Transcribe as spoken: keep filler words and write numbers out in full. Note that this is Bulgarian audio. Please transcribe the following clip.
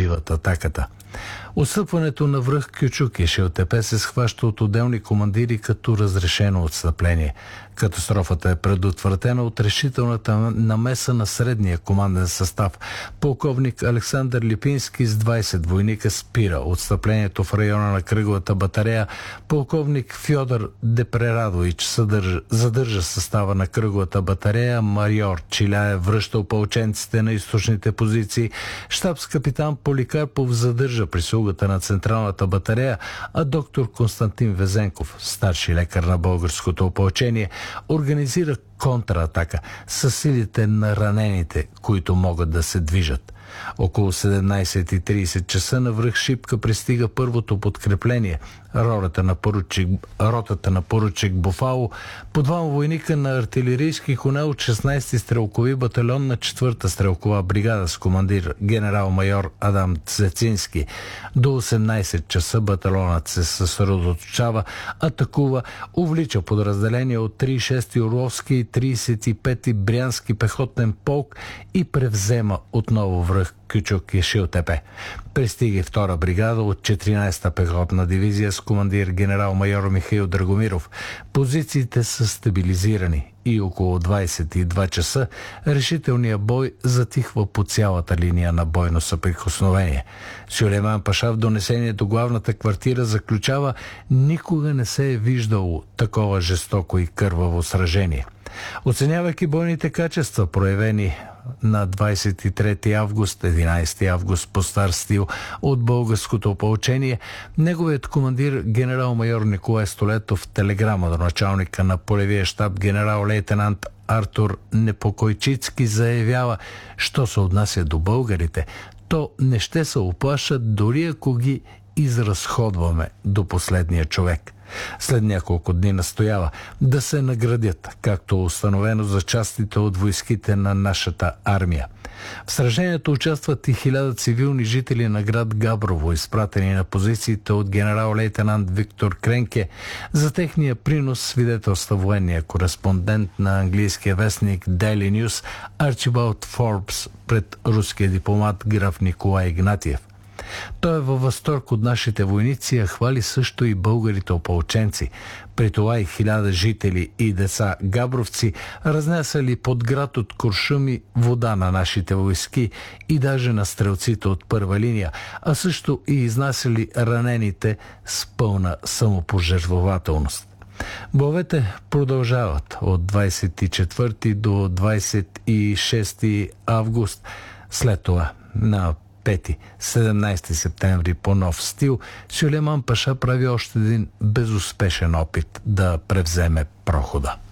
отбиват атаката. Отстъпването на връх Кючук и Шилтепе се схваща от отделни командири като разрешено отстъпление. Катастрофата е предотвратена от решителната намеса на средния команден състав. Полковник Александър Липински с двайсет войника спира отстъплението в района на кръговата батарея. Полковник Фьодор Депрерадович съдържа, задържа състава на кръговата батарея. Майор Чиляев връща опълченците на източните позиции. Щабс-капитан Поликарпов задържа прислугата на централната батарея, а доктор Константин Везенков, старши лекар на българското опълчение, организира контратака с силите на ранените, които могат да се движат. Около седемнайсет и трийсет часа на връх Шипка пристига първото подкрепление. Ротата на поручик, ротата на поручик Буфало, по двама войника на артилерийски коне от шестнайсети стрелкови батальон на четвърта стрелкова бригада с командир генерал-майор Адам Цецински. До осемнайсет часа батальонът се съсредоточава, атакува, увлича подразделение от трийсет и шести Орловски и трийсет и пети Брянски пехотен полк и превзема отново връх Кючук и Шилтепе. Пристига втора бригада от четиринайсета пехотна дивизия с командир генерал-майор Михаил Драгомиров. Позициите са стабилизирани и около двайсет и два часа решителният бой затихва по цялата линия на бойно съприкосновение. Сюлейман Паша в донесение до главната квартира заключава: никога не се е виждало такова жестоко и кърваво сражение. Оценявайки бойните качества, проявени на двайсет и трети август, единайсети август по стар стил от българското опълчение, неговият командир генерал-майор Николай Столетов в телеграма до началника на полевия щаб генерал-лейтенант Артур Непокойчицки заявява: що се отнася до българите, то не ще се оплашат, дори ако ги изразходваме до последния човек. След няколко дни настоява да се наградят, както установено за частите от войските на нашата армия. В сражението участват и хиляда цивилни жители на град Габрово, изпратени на позициите от генерал-лейтенант Виктор Кренке. За техния принос свидетелства военния кореспондент на английския вестник Daily News Арчибалд Форбс пред руския дипломат граф Николай Игнатиев. Той е във възторг от нашите войници, а хвали също и българите опълченци. При това и хиляда жители и деца габровци разнесали под град от куршуми вода на нашите войски и даже на стрелците от първа линия, а също и изнасяли ранените с пълна самопожертвователност. Боевете продължават от двайсет и четвърти до двайсет и шести август. След това на пети-седемнайсети септември по нов стил Сюлейман Паша прави още един безуспешен опит да превземе прохода.